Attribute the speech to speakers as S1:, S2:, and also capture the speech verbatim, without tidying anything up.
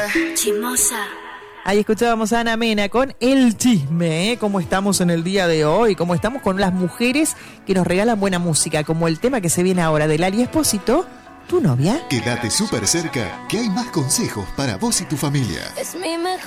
S1: chismosa.
S2: Ahí escuchábamos a Ana Mena con El Chisme, ¿eh? Cómo estamos en el día de hoy, cómo estamos con las mujeres que nos regalan buena música, como el tema que se viene ahora de Lali Espósito, Tu novia.
S3: Quédate súper cerca, que hay más consejos para vos y tu familia.
S1: Es mi mejor